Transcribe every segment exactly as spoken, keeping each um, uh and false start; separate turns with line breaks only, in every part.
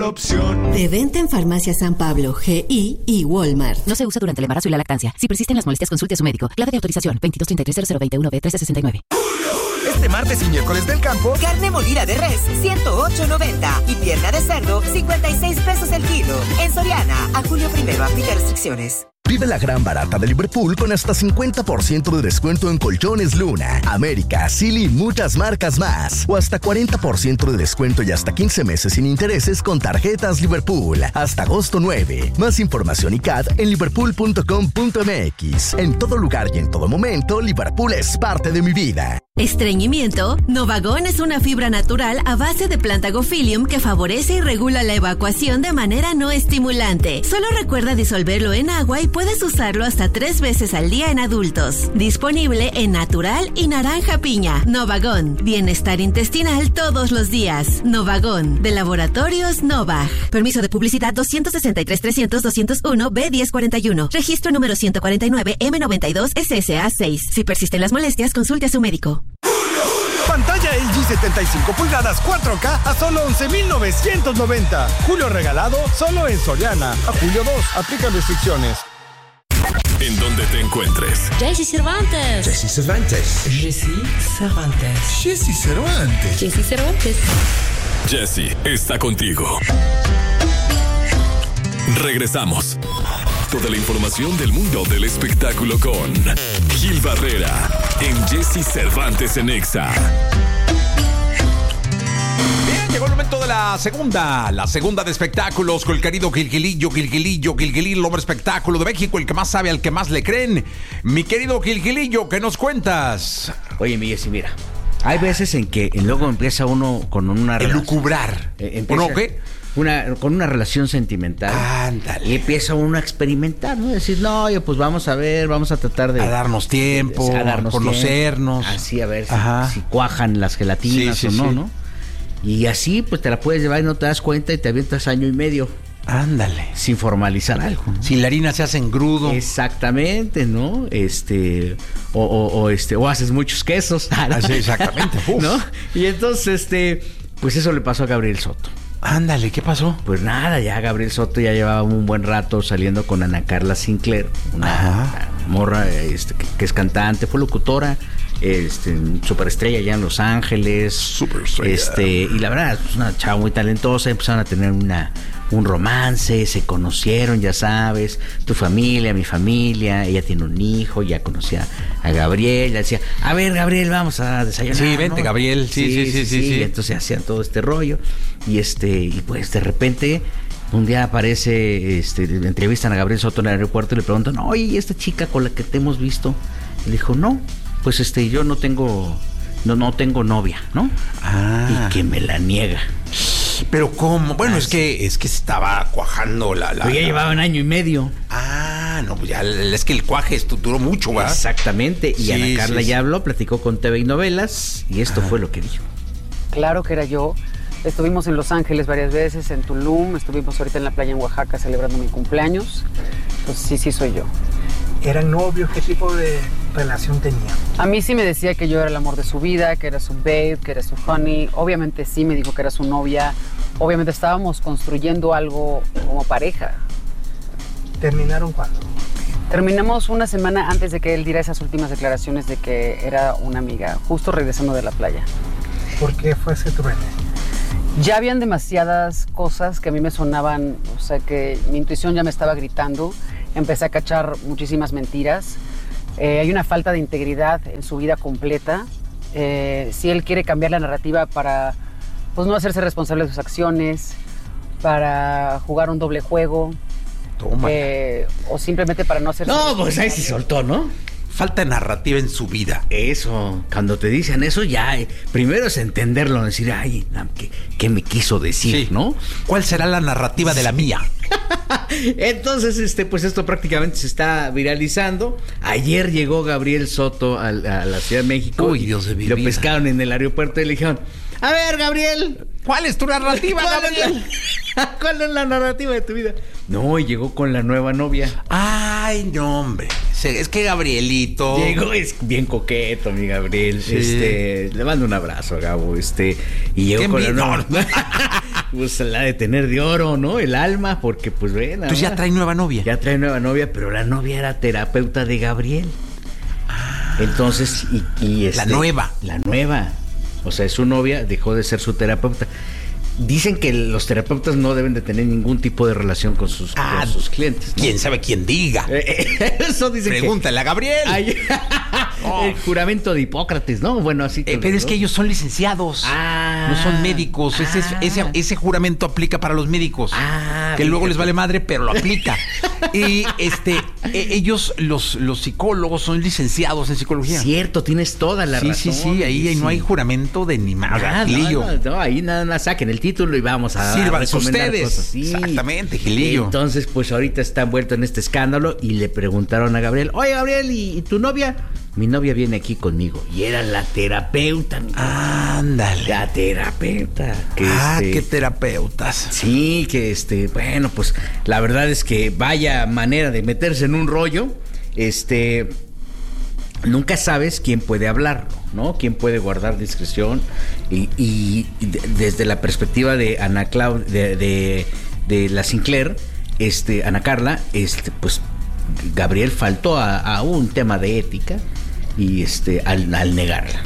opción.
De venta en Farmacia San Pablo, G I y Walmart.
No se usa durante el embarazo y la lactancia. Si persisten las molestias, consulte a su médico. Clave de autorización veintidós treinta y tres cero cero veintiuno B trece sesenta y nueve.
Este martes y miércoles del campo,
carne molida de res, ciento ocho noventa. Y pierna de cerdo, cincuenta y seis pesos el kilo. En Soriana, a julio primero, aplica restricciones.
vive la gran barata de Liverpool con hasta cincuenta por ciento de descuento en colchones Luna, América, Silly y muchas marcas más. O hasta cuarenta por ciento de descuento y hasta quince meses sin intereses con tarjetas Liverpool. Hasta agosto nueve. Más información y C A D en liverpool punto com punto m x. En todo lugar y en todo momento, Liverpool es parte de mi vida.
Estreñimiento. Novagón es una fibra natural a base de Plantagophilium que favorece y regula la evacuación de manera no estimulante. Solo recuerda disolverlo en agua y puedes usarlo hasta tres veces al día en adultos. Disponible en natural y naranja piña. Novagón. Bienestar intestinal todos los días. Novagón. De Laboratorios Novag. Permiso de publicidad doscientos sesenta y tres trescientos doscientos uno B diez cuarenta y uno. Registro número ciento cuarenta y nueve M noventa y dos S S A seis. Si persisten las molestias, consulte a su médico.
Pantalla L G setenta y cinco pulgadas cuatro K a solo once mil novecientos noventa. Julio regalado solo en Soriana. A julio dos. Aplica restricciones.
En donde te encuentres.
Jessy Cervantes.
Jessy Cervantes.
Jessy Cervantes.
Jessy Cervantes.
Jessy Cervantes.
Jessy está contigo. Regresamos. Toda la información del mundo del espectáculo con Gil Barrera en Jessy Cervantes en Exa.
Bien, llegó el momento de la segunda, la segunda de espectáculos con el querido Gilgilillo, Gilgilillo, Gilgilillo, el hombre espectáculo de México, el que más sabe, al que más le creen. Mi querido Gilgilillo, ¿qué nos cuentas?
Oye, mi Jessy, mira, hay veces en que luego empieza uno con una relación.
Elucubrar.
Eh,
¿O no qué?
Una, con una relación sentimental.
Ándale.
Y empieza uno a experimentar, ¿no? Decir, no, oye, pues vamos a ver, vamos a tratar de...
A darnos tiempo,
a darnos
conocernos.
Tiempo, así, a ver si, si cuajan las gelatinas sí, sí, o no, sí. ¿no? Y así, pues te la puedes llevar y no te das cuenta y te avientas año y medio.
Ándale.
Sin formalizar algo, ¿no?
Si la harina se hace engrudo.
Exactamente, ¿no? Este, o, o, o este, o haces muchos quesos.
Así, exactamente. Uf.
¿No? Y entonces, este, pues eso le pasó a Gabriel Soto.
Ándale, ¿qué pasó?
Pues nada, ya Gabriel Soto ya llevaba un buen rato saliendo con Ana Carla Sinclair, una, una morra este, que, que es cantante, fue locutora, este, superestrella allá en Los Ángeles.
Superestrella.
Este, y la verdad, es una chava muy talentosa, empezaron a tener una, un romance, se conocieron, ya sabes, tu familia, mi familia, ella tiene un hijo, ya conocía a Gabriel, ya decía, a ver, Gabriel, vamos a desayunar.
Sí, vente, ¿no? Gabriel, sí, sí, sí, sí, sí, sí.
Y entonces hacían todo este rollo, y este, y pues de repente, un día aparece, este, entrevistan a Gabriel Soto en el aeropuerto y le preguntan, oye, ¿y esta chica con la que te hemos visto? Y le dijo, no, pues este, yo no tengo, no, no tengo novia, ¿no?
Ah.
Y que me la niega.
Pero cómo, bueno, ah, es sí. que es que estaba cuajando la, la
Pero ya llevaba un año y medio.
Ah, no, pues ya es que el cuaje esto duró mucho, ¿verdad?
Exactamente. Y
sí,
Ana Carla
sí,
ya
sí.
habló, platicó con T V y Novelas y esto ah. fue lo que dijo.
Claro que era yo. Estuvimos en Los Ángeles varias veces, en Tulum, estuvimos ahorita en la playa en Oaxaca celebrando mi cumpleaños. Pues sí, sí soy yo.
¿Eran novios? ¿Qué tipo de relación tenían?
A mí sí me decía que yo era el amor de su vida, que era su babe, que era su honey. Obviamente sí me dijo que era su novia. Obviamente estábamos construyendo algo como pareja.
¿Terminaron cuándo?
Terminamos una semana antes de que él diera esas últimas declaraciones de que era una amiga, justo regresando de la playa.
¿Por qué fue ese truene?
Ya habían demasiadas cosas que a mí me sonaban, o sea que mi intuición ya me estaba gritando. Empecé a cachar muchísimas mentiras. Eh, hay una falta de integridad en su vida completa. Eh, si él quiere cambiar la narrativa para pues, no hacerse responsable de sus acciones, para jugar un doble juego, eh, o simplemente para no hacerse...
No, pues ahí se soltó, ¿no?
Falta narrativa en su vida.
Eso, cuando te dicen eso ya, eh, primero es entenderlo, decir, ay, ¿qué, qué me quiso decir, sí. ¿no?
¿Cuál será la narrativa de la mía?
Entonces, este, pues esto prácticamente se está viralizando. Ayer llegó Gabriel Soto a, a la Ciudad de México.
Uy, Dios de mi
Lo
vida.
pescaron en el aeropuerto y le dijeron, a ver, Gabriel,
¿cuál es tu narrativa,
¿Cuál
Gabriel?
Es la, ¿Cuál es la narrativa de tu vida? No, y llegó con la nueva novia.
Ay, no, hombre. Es que Gabrielito...
Llegó, es bien coqueto, mi Gabriel. Sí. Este, le mando un abrazo a Gabo. Este, y llegó con la nueva... Pues la de tener de oro, ¿no? El alma, porque pues ven.
Entonces ya trae nueva novia.
Ya trae nueva novia, pero la novia era terapeuta de Gabriel. Ah, Entonces, y, y este,
la nueva.
La nueva. O sea, su novia dejó de ser su terapeuta. Dicen que los terapeutas no deben de tener ningún tipo de relación con sus,
ah,
con sus clientes, ¿no?
¿Quién sabe quién diga?
Eso dicen.
Pregúntale
que,
a Gabriel.
Ay, oh. El juramento de Hipócrates, ¿no? Bueno, así que.
Eh, pero es que ellos son licenciados. Ah, no son médicos. Ah, ese, ese, ese juramento aplica para los médicos. Ah, que luego les vale madre, pero lo aplica. Y este, ellos, los, los psicólogos, son licenciados en psicología.
Cierto, tienes toda la
sí,
razón.
Sí, sí, ahí sí. No hay juramento de ni más.
Ah, no, no, no, ahí nada más saquen el título y vamos a
sirvan
recomendar
ustedes.
Cosas. Sí.
Exactamente, Gilillo.
Entonces, pues ahorita está envuelto en este escándalo y le preguntaron a Gabriel, oye, Gabriel, ¿y, y tu novia? Mi novia viene aquí conmigo. Y era la terapeuta.
Ándale.
La terapeuta.
Que ah, este, qué terapeutas.
Sí, que este, bueno, pues la verdad es que vaya manera de meterse en un rollo. Este, nunca sabes quién puede hablar, ¿no? Quién puede guardar discreción. Y, y de, desde la perspectiva de Ana Claudia, de, de, de la Sinclair, este, Ana Carla, este, pues Gabriel faltó a, a un tema de ética y este al, al negarla.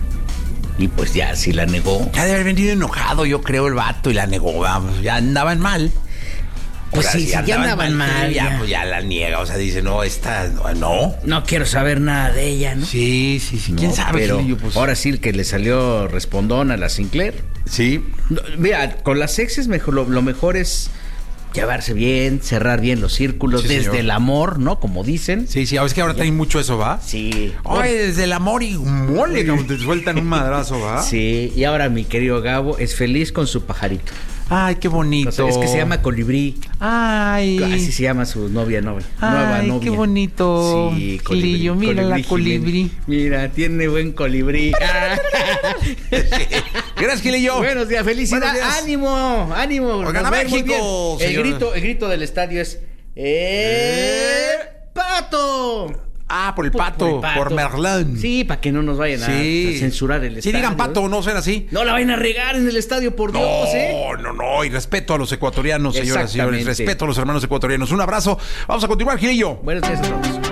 Y pues ya, si la negó.
Ya debe haber venido enojado, yo creo, el vato, y la negó. Vamos, ya andaban mal.
Pues sí, si ya, ya andaban mal. mal
ya, ya, pues ya la niega, o sea, dice, no, esta, no.
No quiero saber nada de ella, ¿no?
Sí, sí, sí, quién
no,
sabe.
Pero
Gilillo, pues.
Ahora sí que le salió respondón a la Sinclair.
Sí.
No, mira, con las exes mejor, lo, lo mejor es llevarse bien, cerrar bien los círculos, sí, desde señor. El amor, ¿no? Como dicen.
Sí, sí, es que ahora trae mucho eso, ¿va?
Sí.
Ay, desde el amor y mole, como te sueltan un madrazo, ¿va?
Sí, y ahora mi querido Gabo es feliz con su pajarito.
Ay, qué bonito.
O sea, es que se llama Colibrí.
Ay.
Así se llama su novia, novia.
Ay,
nueva novia.
Qué bonito.
Sí,
Gilillo, mira colibrí, la colibrí.
Mira, tiene buen colibrí.
Gracias, Gilillo.
Buenos días, felicidad. Buenos días. Ánimo, ánimo.
Gana México.
El grito, el grito del estadio es ¡Eh! ¡Pato!
Ah, por el pato, por, pato. por Merlán.
Sí, para que no nos vayan sí. a, a censurar el estadio.
Sí, digan pato, no sean así.
No la vayan a regar en el estadio, por
no,
Dios, ¿eh?
No, no, no, y respeto a los ecuatorianos, señoras y señores. Respeto a los hermanos ecuatorianos. Un abrazo. Vamos a continuar, Gilillo.
Buenos días a todos.